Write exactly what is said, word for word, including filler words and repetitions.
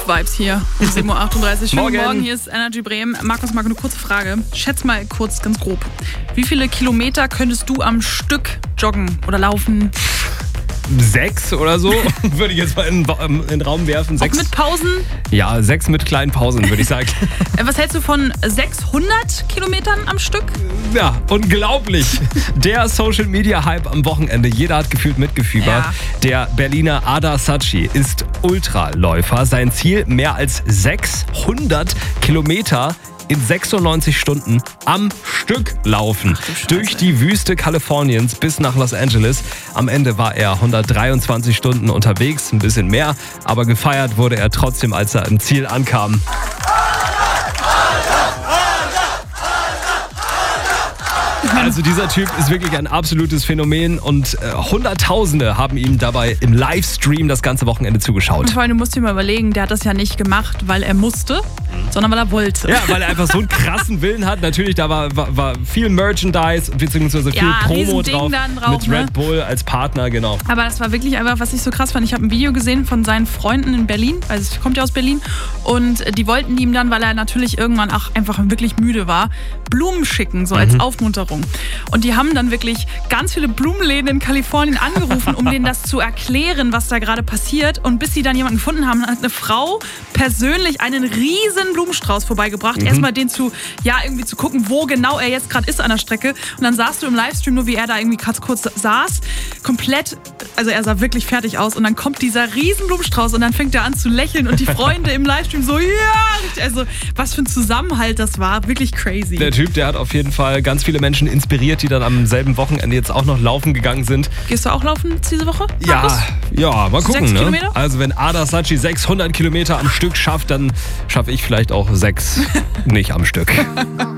Good Vibes hier um sieben Uhr achtunddreißig. Schönen Morgen. Morgen, hier ist Energy Bremen. Markus, Marco, eine kurze Frage. Schätz mal kurz, ganz grob. Wie viele Kilometer könntest du am Stück joggen oder laufen? Sechs oder so, würde ich jetzt mal in, in den Raum werfen. Sechs. Auch mit Pausen? Ja, sechs mit kleinen Pausen, würde ich sagen. Äh, Was hältst du von sechshundert Kilometern am Stück? Ja, unglaublich. Der Social-Media-Hype am Wochenende. Jeder hat gefühlt mitgefiebert. Ja. Der Berliner Ada Saatchi ist Ultraläufer. Sein Ziel, mehr als sechshundert Kilometer in sechsundneunzig Stunden am Stück laufen. Scheiße. Durch die Wüste Kaliforniens bis nach Los Angeles. Am Ende war er hundertdreiundzwanzig Stunden unterwegs, ein bisschen mehr. Aber gefeiert wurde er trotzdem, als er im Ziel ankam. Also dieser Typ ist wirklich ein absolutes Phänomen und äh, Hunderttausende haben ihm dabei im Livestream das ganze Wochenende zugeschaut. Vor allem, du musst dir mal überlegen, der hat das ja nicht gemacht, weil er musste, sondern weil er wollte. Ja, weil er einfach so einen krassen Willen hat. Natürlich, da war, war, war viel Merchandise bzw. viel Ja, Promo Riesending drauf, dann drauf, mit ne? Red Bull als Partner, genau. Aber das war wirklich einfach, was ich so krass fand. Ich habe ein Video gesehen von seinen Freunden in Berlin, also er kommt ja aus Berlin, und die wollten ihm dann, weil er natürlich irgendwann auch einfach wirklich müde war, Blumen schicken, so als Aufmunterung. Und die haben dann wirklich ganz viele Blumenläden in Kalifornien angerufen, um denen das zu erklären, was da gerade passiert. Und bis sie dann jemanden gefunden haben, hat eine Frau persönlich einen riesen Blumenstrauß vorbeigebracht. Mhm. Erstmal den zu, ja, irgendwie zu gucken, wo genau er jetzt gerade ist an der Strecke. Und dann sahst du im Livestream nur, wie er da irgendwie ganz kurz saß, komplett, also er sah wirklich fertig aus. Und dann kommt dieser riesen Blumenstrauß und dann fängt er an zu lächeln und die Freunde im Livestream so, ja, also was für ein Zusammenhalt das war, wirklich crazy. Der Typ, der hat auf jeden Fall ganz viele Menschen inspiriert, die dann am selben Wochenende jetzt auch noch laufen gegangen sind. Gehst du auch laufen diese Woche, Markus? Ja, ja, mal gucken. Sechs Ne? Kilometer? Also wenn Ada Saatchi sechshundert Kilometer am Stück schafft, dann schaffe ich vielleicht auch sechs nicht am Stück.